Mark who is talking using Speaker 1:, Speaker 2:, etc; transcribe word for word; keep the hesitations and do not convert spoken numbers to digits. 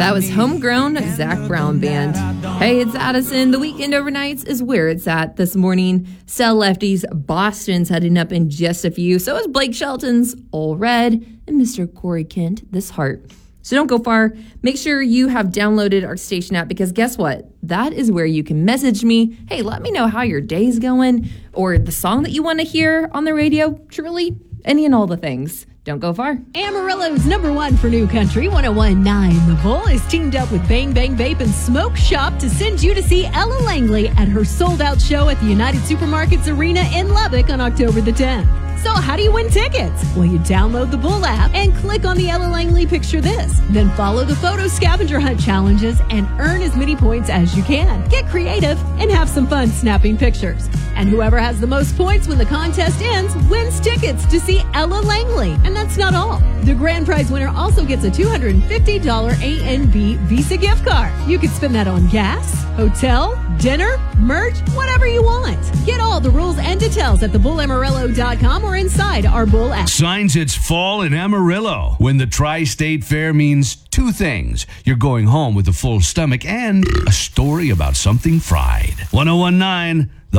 Speaker 1: That was Homegrown of Zach Brown Band. Hey, it's Addison. The weekend overnights is where it's at this morning. Cell Lefties, Boston's heading up in just a few. So is Blake Shelton's All Red and Mister Corey Kent, This Heart. So don't go far. Make sure you have downloaded our station app because guess what? That is where you can message me. Hey, let me know how your day's going or the song that you want to hear on the radio. Truly, any and all the things. Don't go far.
Speaker 2: Amarillo's number one for new country, one oh one point nine The Bull, is teamed up with Bang Bang Vape and Smoke Shop to send you to see Ella Langley at her sold-out show at the United Supermarkets Arena in Lubbock on October the tenth. So how do you win tickets? Well, you download the Bull app and click on the Ella Langley Picture This. Then follow the photo scavenger hunt challenges and earn as many points as you can. Get creative and have some fun snapping pictures. And whoever has the most points when the contest ends wins tickets to see Ella Langley. And that's not all. The grand prize winner also gets a two hundred fifty dollars A and B Visa gift card. You can spend that on gas, hotel, dinner, merch, whatever you want. Get all the rules and details at the bull amarillo dot com or inside our Bull app.
Speaker 3: Signs it's fall in Amarillo when the Tri-State Fair means two things. You're going home with a full stomach and a story about something fried. one oh one point nine